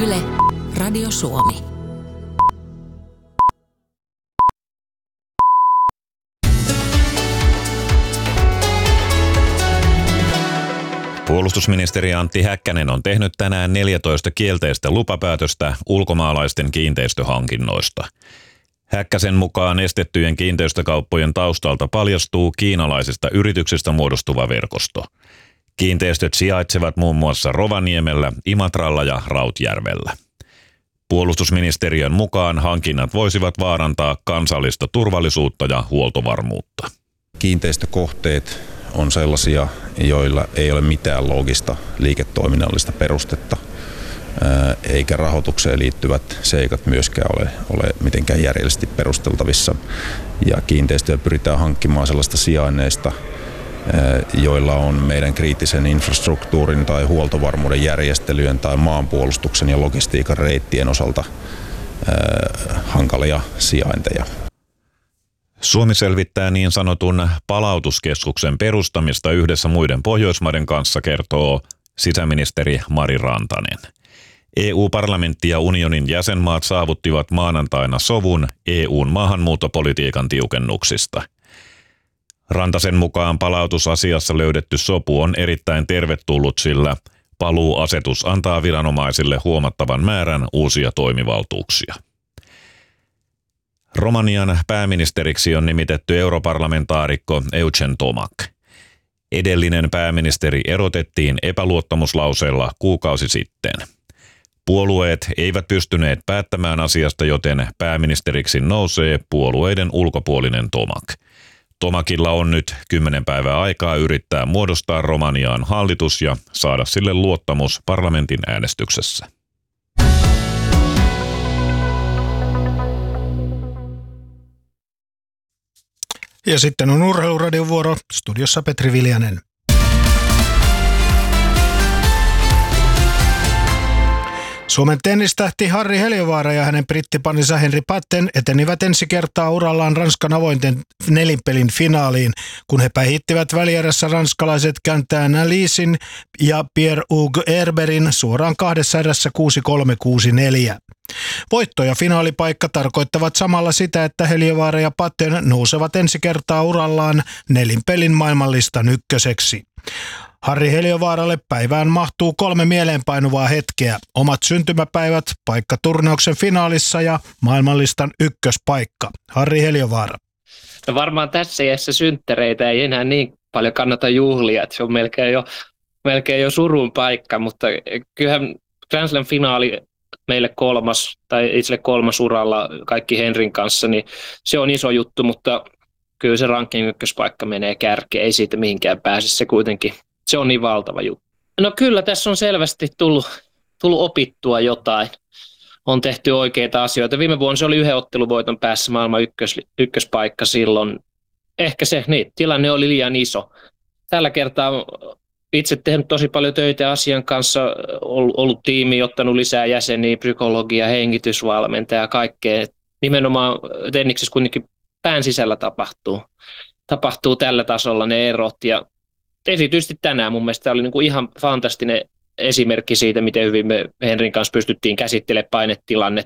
Yle, Radio Suomi. Puolustusministeri Antti Häkkänen on tehnyt tänään 14 kielteistä lupapäätöstä ulkomaalaisten kiinteistöhankinnoista. Häkkäsen mukaan estettyjen kiinteistökauppojen taustalta paljastuu kiinalaisista yrityksistä muodostuva verkosto. Kiinteistöt sijaitsevat muun muassa Rovaniemellä, Imatralla ja Rautjärvellä. Puolustusministeriön mukaan hankinnat voisivat vaarantaa kansallista turvallisuutta ja huoltovarmuutta. Kiinteistökohteet on sellaisia, joilla ei ole mitään loogista liiketoiminnallista perustetta, eikä rahoitukseen liittyvät seikat myöskään ole mitenkään järjellisesti perusteltavissa. Ja kiinteistöjä pyritään hankkimaan sellaista sijainneista, joilla on meidän kriittisen infrastruktuurin tai huoltovarmuuden järjestelyjen tai maanpuolustuksen ja logistiikan reittien osalta hankalia sijainteja. Suomi selvittää niin sanotun palautuskeskuksen perustamista yhdessä muiden Pohjoismaiden kanssa, kertoo sisäministeri Mari Rantanen. EU-parlamentti ja unionin jäsenmaat saavuttivat maanantaina sovun EU:n maahanmuuttopolitiikan tiukennuksista. Rantasen mukaan palautusasiassa löydetty sopu on erittäin tervetullut, sillä paluuasetus antaa viranomaisille huomattavan määrän uusia toimivaltuuksia. Romanian pääministeriksi on nimitetty europarlamentaarikko Eugen Tomak. Edellinen pääministeri erotettiin epäluottamuslauseella kuukausi sitten. Puolueet eivät pystyneet päättämään asiasta, joten pääministeriksi nousee puolueiden ulkopuolinen Tomak. Tomakilla on nyt 10 päivää aikaa yrittää muodostaa Romaniaan hallitus ja saada sille luottamus parlamentin äänestyksessä. Ja sitten on Urheiluradion vuoro, studiossa Petri Viljanen. Suomen tennistähti Harri Heliövaara ja hänen brittipaninsa Henri Patten etenivät ensi kertaa urallaan Ranskan avointen nelinpelin finaaliin, kun he päihittivät välierässä ranskalaiset Quentin Alisin ja Pierre-Hugues Herberin suoraan 2 erässä 6-3, 6-4. Voitto ja finaalipaikka tarkoittavat samalla sitä, että Heliövaara ja Patten nousevat ensi kertaa urallaan nelinpelin maailmanlistan ykköseksi. Harri Heliövaaralle päivään mahtuu 3 mieleenpainuvaa hetkeä. Omat syntymäpäivät, paikka turnauksen finaalissa ja maailmanlistan ykköspaikka. Harri Heliövaara. No varmaan tässä iässä synttäreitä ei enää niin paljon kannata juhlia, että se on melkein jo surun paikka, mutta kyllähän Grand Slam finaali meille 3. tai itselle 3. uralla kaikki Henrin kanssa, niin se on iso juttu, mutta kyllä se ranking ykköspaikka menee kärkeen, ei siitä mihinkään pääse, se kuitenkin, se on niin valtava juttu. No kyllä tässä on selvästi tullut opittua jotain, on tehty oikeita asioita. Viime vuonna se oli 1 otteluvoiton päässä maailman ykköspaikka silloin, ehkä se, tilanne oli liian iso. Tällä kertaa itse tehnyt tosi paljon töitä asian kanssa, ollut tiimi, ottanut lisää jäseniä, psykologia, hengitysvalmentaja ja kaikkea. Nimenomaan tenniksessä kuitenkin pään sisällä tapahtuu tällä tasolla ne erot. Ja erityisesti tänään mun mielestä oli niinku ihan fantastinen esimerkki siitä, miten hyvin me Henrin kanssa pystyttiin käsittelemään painetilannetta.